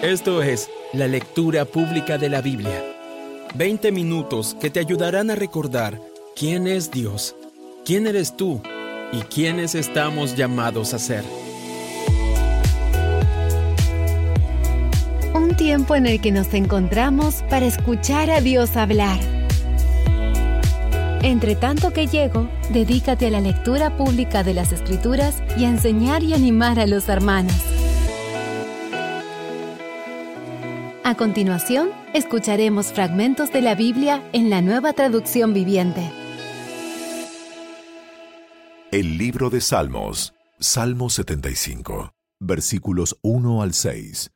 Esto es la lectura pública de la Biblia. 20 minutos que te ayudarán a recordar quién es Dios, quién eres tú y quiénes estamos llamados a ser. Un tiempo en el que nos encontramos para escuchar a Dios hablar. Entre tanto que llego, dedícate a la lectura pública de las Escrituras y a enseñar y animar a los hermanos. A continuación, escucharemos fragmentos de la Biblia en la Nueva Traducción Viviente. El libro de Salmos, Salmo 75, versículos 1 al 6.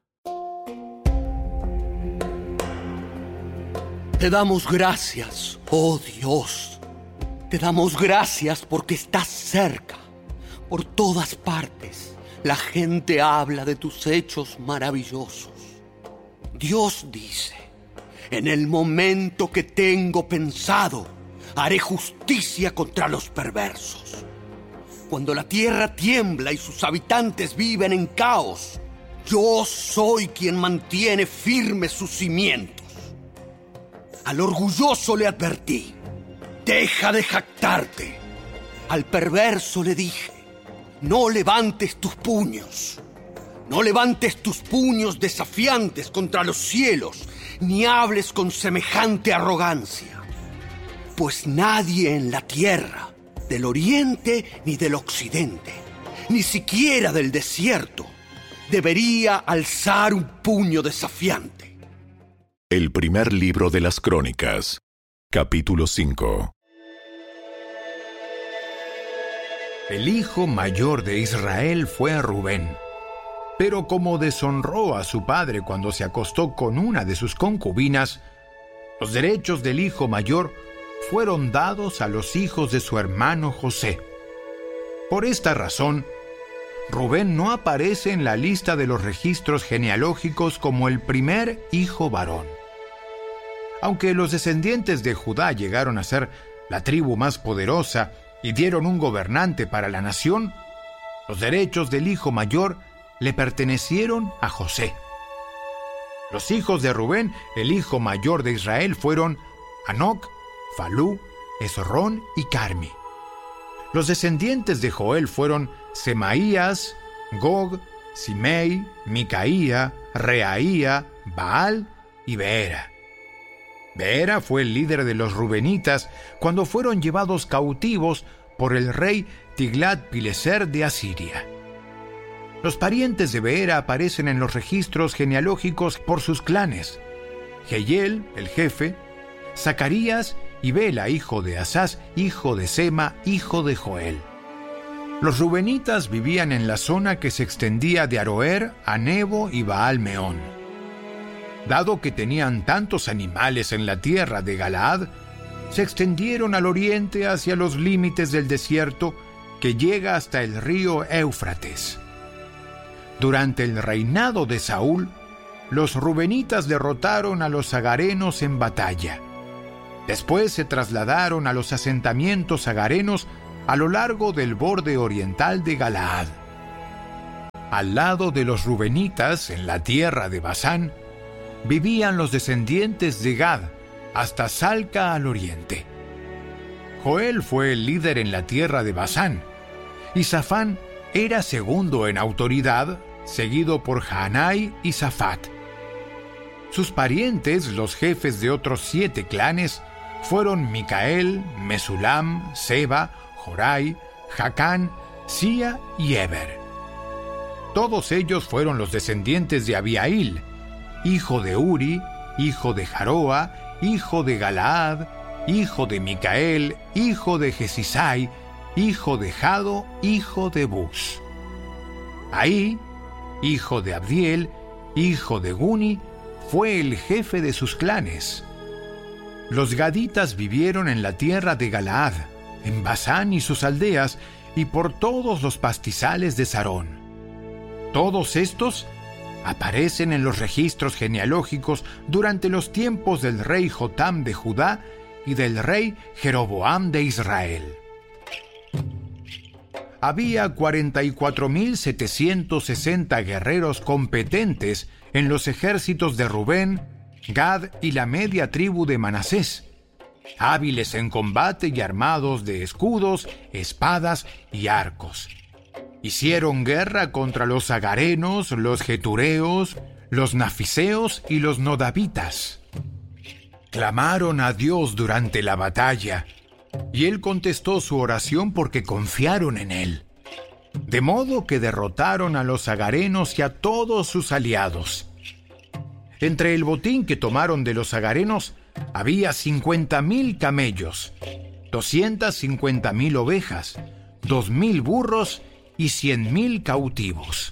Te damos gracias, oh Dios. Te damos gracias porque estás cerca. Por todas partes, la gente habla de tus hechos maravillosos. Dios dice, en el momento que tengo pensado, haré justicia contra los perversos. Cuando la tierra tiembla y sus habitantes viven en caos, yo soy quien mantiene firmes sus cimientos. Al orgulloso le advertí, deja de jactarte. Al perverso le dije, no levantes tus puños. No levantes tus puños desafiantes contra los cielos, ni hables con semejante arrogancia. Pues nadie en la tierra, del oriente ni del occidente, ni siquiera del desierto, debería alzar un puño desafiante. El primer libro de las Crónicas, capítulo 5. El hijo mayor de Israel fue Rubén. Pero como deshonró a su padre cuando se acostó con una de sus concubinas, los derechos del hijo mayor fueron dados a los hijos de su hermano José. Por esta razón, Rubén no aparece en la lista de los registros genealógicos como el primer hijo varón. Aunque los descendientes de Judá llegaron a ser la tribu más poderosa y dieron un gobernante para la nación, los derechos del hijo mayor le pertenecieron a José. Los hijos de Rubén, el hijo mayor de Israel, fueron Hanoc, Falú, Esrón y Carmi. Los descendientes de Joel fueron Semaías, Gog, Simei, Micaía, Reaía, Baal y Beera. Beera fue el líder de los rubenitas cuando fueron llevados cautivos por el rey Tiglat-Pileser de Asiria. Los parientes de Beera aparecen en los registros genealógicos por sus clanes: Jehiel, el jefe, Zacarías y Bela, hijo de Asás, hijo de Sema, hijo de Joel. Los rubenitas vivían en la zona que se extendía de Aroer a Nebo y Baal-Meón. Dado que tenían tantos animales en la tierra de Galaad, se extendieron al oriente hacia los límites del desierto que llega hasta el río Éufrates. Durante el reinado de Saúl, los rubenitas derrotaron a los agarenos en batalla. Después se trasladaron a los asentamientos agarenos a lo largo del borde oriental de Galaad. Al lado de los rubenitas, en la tierra de Basán, vivían los descendientes de Gad, hasta Salca al oriente. Joel fue el líder en la tierra de Basán, y Safán era segundo en autoridad, seguido por Jaanai y Safat. Sus parientes, los jefes de otros 7 clanes, fueron Micael, Mesulam, Seba, Jorai, Jacán, Sia y Eber. Todos ellos fueron los descendientes de Abiail, hijo de Uri, hijo de Jaroa, hijo de Galaad, hijo de Micael, hijo de Jesisai, hijo de Jado, hijo de Bus. Ahí, hijo de Abdiel, hijo de Guni, fue el jefe de sus clanes. Los gaditas vivieron en la tierra de Galaad, en Basán y sus aldeas, y por todos los pastizales de Sarón. Todos estos aparecen en los registros genealógicos durante los tiempos del rey Jotam de Judá y del rey Jeroboam de Israel. había 44.760 guerreros competentes en los ejércitos de Rubén, Gad y la media tribu de Manasés, hábiles en combate y armados de escudos, espadas y arcos. Hicieron guerra contra los agarenos, los getureos, los nafiseos y los nodavitas. Clamaron a Dios durante la batalla, y Él contestó su oración porque confiaron en Él. De modo que derrotaron a los agarenos y a todos sus aliados. Entre el botín que tomaron de los agarenos había 50.000 camellos, 250.000 ovejas, 2.000 burros y 100.000 cautivos.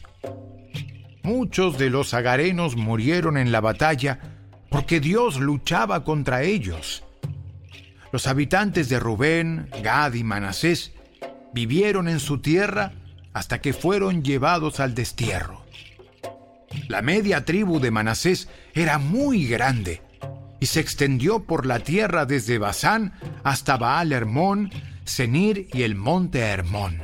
Muchos de los agarenos murieron en la batalla porque Dios luchaba contra ellos. Los habitantes de Rubén, Gad y Manasés vivieron en su tierra hasta que fueron llevados al destierro. La media tribu de Manasés era muy grande y se extendió por la tierra desde Basán hasta Baal-Hermón, Senir y el monte Hermón.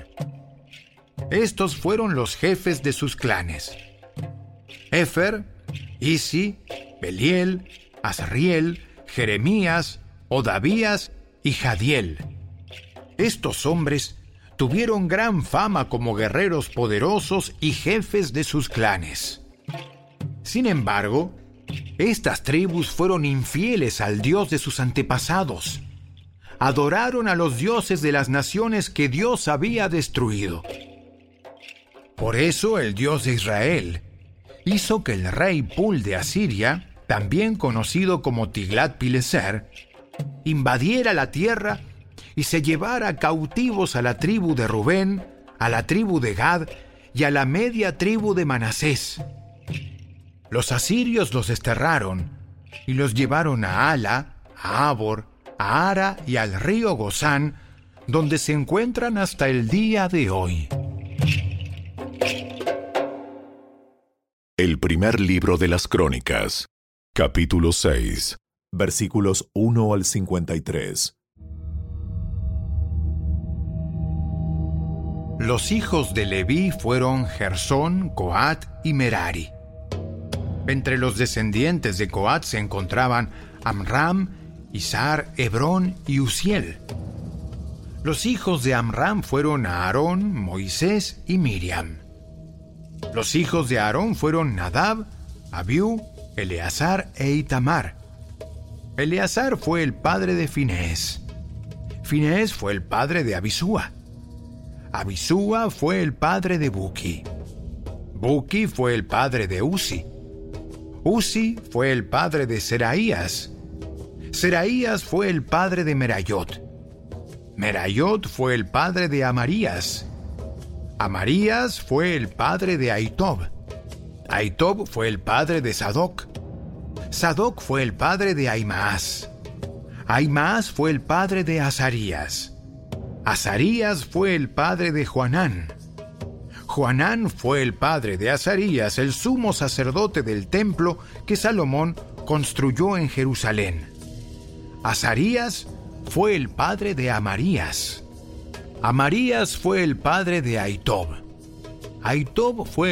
Estos fueron los jefes de sus clanes: Efer, Isi, Beliel, Azriel, Jeremías, Odavías y Jadiel. Estos hombres tuvieron gran fama como guerreros poderosos y jefes de sus clanes. Sin embargo, estas tribus fueron infieles al Dios de sus antepasados. Adoraron a los dioses de las naciones que Dios había destruido. Por eso el Dios de Israel hizo que el rey Pul de Asiria, también conocido como Tiglat-Pileser, invadiera la tierra y se llevara cautivos a la tribu de Rubén, a la tribu de Gad y a la media tribu de Manasés. Los asirios los desterraron y los llevaron a Hala, a Habor, a Ara y al río Gozán, donde se encuentran hasta el día de hoy. El primer libro de las Crónicas, capítulo 6, versículos 1 al 53. Los hijos de Leví fueron Gersón, Coat y Merari. Entre los descendientes de Coat se encontraban Amram, Izhar, Hebrón y Uziel. Los hijos de Amram fueron Aarón, Moisés y Miriam. Los hijos de Aarón fueron Nadab, Abiú, Eleazar e Itamar. Eleazar fue el padre de Finehés. Finehés fue el padre de Abisúa. Abisúa fue el padre de Buki. Buki fue el padre de Uzi. Uzi fue el padre de Seraías. Seraías fue el padre de Merayot. Merayot fue el padre de Amarías. Amarías fue el padre de Ahitob. Ahitob fue el padre de Sadoc. Sadoc fue el padre de Ahimaas. Ahimaas fue el padre de Azarías. Azarías fue el padre de Joanán. Joanán fue el padre de Azarías, el sumo sacerdote del templo que Salomón construyó en Jerusalén. Azarías fue el padre de Amarías. Amarías fue el padre de Ahitob. Ahitob fue